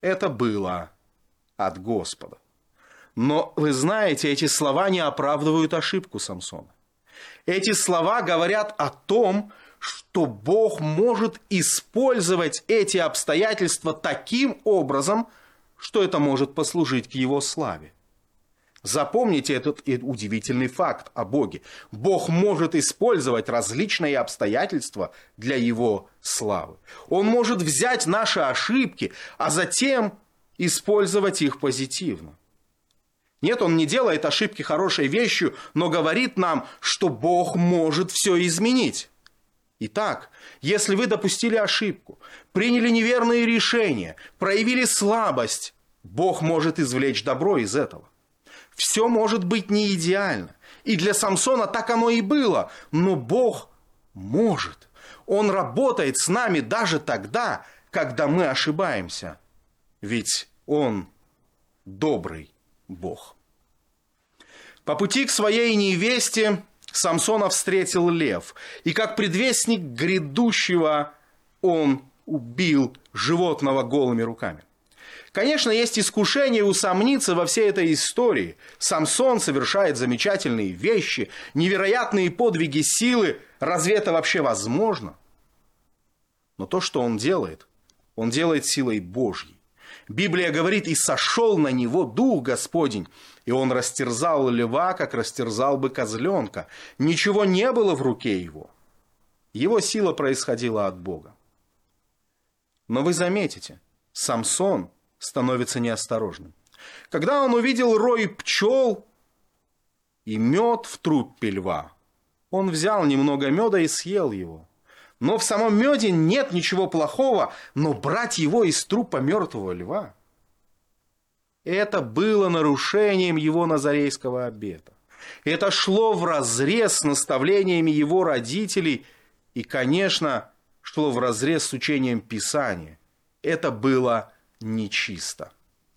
Это было от Господа. Но вы знаете, эти слова не оправдывают ошибку Самсона. Эти слова говорят о том, что Бог может использовать эти обстоятельства таким образом, что это может послужить к Его славе. Запомните этот удивительный факт о Боге. Бог может использовать различные обстоятельства для Его славы. Он может взять наши ошибки, а затем использовать их позитивно. Нет, Он не делает ошибки хорошей вещью, но говорит нам, что Бог может все изменить. Итак, если вы допустили ошибку, приняли неверные решения, проявили слабость, Бог может извлечь добро из этого. Все может быть не идеально. И для Самсона так оно и было. Но Бог может. Он работает с нами даже тогда, когда мы ошибаемся. Ведь Он добрый Бог. По пути к своей невесте Самсона встретил лев. И как предвестник грядущего он убил животного голыми руками. Конечно, есть искушение усомниться во всей этой истории. Самсон совершает замечательные вещи, невероятные подвиги силы. Разве это вообще возможно? Но то, что он делает силой Божьей. Библия говорит, и сошел на него Дух Господень, и он растерзал льва, как растерзал бы козленка. Ничего не было в руке его. Его сила происходила от Бога. Но вы заметите, Самсон становится неосторожным. Когда он увидел рой пчел и мед в труппе льва, он взял немного меда и съел его. Но в самом меде нет ничего плохого, но брать его из трупа мертвого льва — это было нарушением его назарейского обета. Это шло вразрез с наставлениями его родителей и, конечно, шло вразрез с учением Писания. Это было нечисто.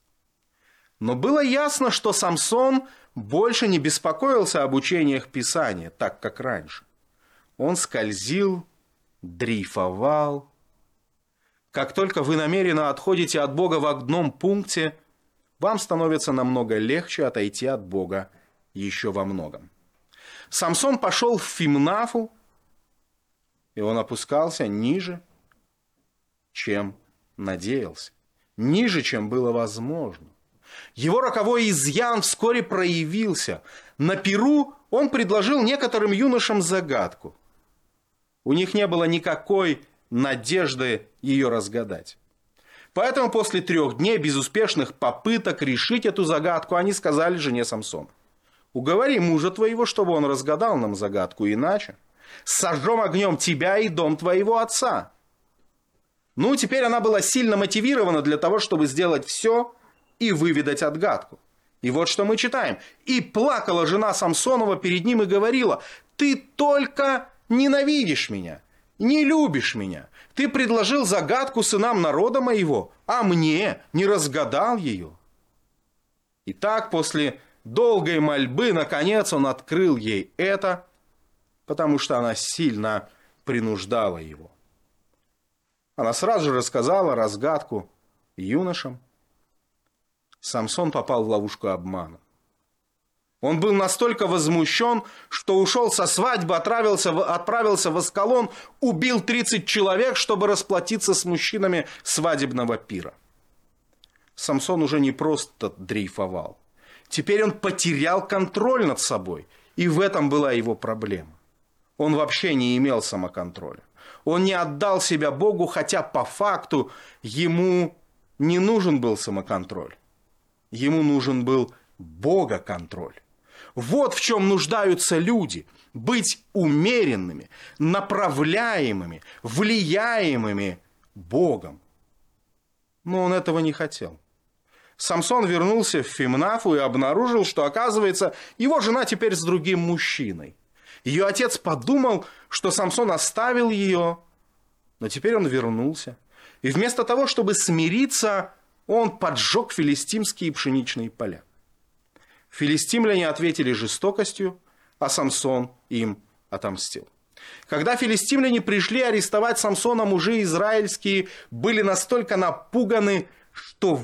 Но было ясно, что Самсон больше не беспокоился об учениях Писания, так как раньше. Он скользил, дрейфовал. Как только вы намеренно отходите от Бога в одном пункте, вам становится намного легче отойти от Бога еще во многом. Самсон пошел в Фимнафу, и он опускался ниже, чем надеялся, ниже, чем было возможно. Его роковой изъян вскоре проявился. На пиру он предложил некоторым юношам загадку. У них не было никакой надежды ее разгадать. Поэтому после 3 дней безуспешных попыток решить эту загадку, они сказали жене Самсона: уговори мужа твоего, чтобы он разгадал нам загадку, иначе сожжем огнем тебя и дом твоего отца. Ну, теперь она была сильно мотивирована для того, чтобы сделать все и выведать отгадку. И вот что мы читаем. «И плакала жена Самсонова перед ним и говорила: ты только ненавидишь меня, не любишь меня. Ты предложил загадку сынам народа моего, а мне не разгадал ее». И так после долгой мольбы, наконец, он открыл ей это, потому что она сильно принуждала его. Она сразу же рассказала разгадку юношам. Самсон попал в ловушку обмана. Он был настолько возмущен, что ушел со свадьбы, отправился в Аскалон, убил 30 человек, чтобы расплатиться с мужчинами свадебного пира. Самсон уже не просто дрейфовал. Теперь он потерял контроль над собой. И в этом была его проблема. Он вообще не имел самоконтроля. Он не отдал себя Богу, хотя по факту ему не нужен был самоконтроль. Ему нужен был Богоконтроль. Вот в чем нуждаются люди. Быть умеренными, направляемыми, влияемыми Богом. Но он этого не хотел. Самсон вернулся в Фимнафу и обнаружил, что, оказывается, его жена теперь с другим мужчиной. Ее отец подумал, что Самсон оставил ее, но теперь он вернулся. И вместо того, чтобы смириться, он поджег филистимские пшеничные поля. Филистимляне ответили жестокостью, а Самсон им отомстил. Когда филистимляне пришли арестовать Самсона, мужи израильские были настолько напуганы, что